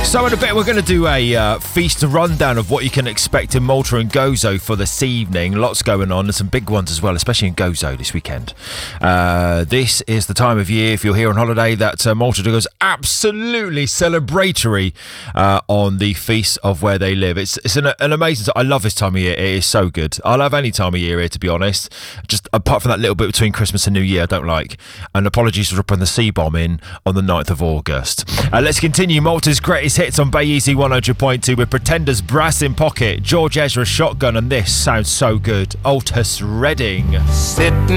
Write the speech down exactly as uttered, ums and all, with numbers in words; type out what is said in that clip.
So in a bit we're going to do a uh, feast rundown of what you can expect in Malta and Gozo for this evening. Lots going on and some big ones as well, especially in Gozo this weekend. Uh, this is the time of year, if you're here on holiday, that uh, Malta goes absolutely celebratory uh, on the feast of where they live. It's it's an, an amazing time. I love this time of year. It is so good. I love any time of year here, to be honest. Just apart from that little bit between Christmas and New Year, I don't like. And apologies for dropping the C-bomb in on the ninth of August. Uh, let's continue Malta's greatest hits on Bay Easy one hundred point two with Pretenders, Brass in Pocket, George Ezra, Shotgun, and this sounds so good. Altus Redding. Sitting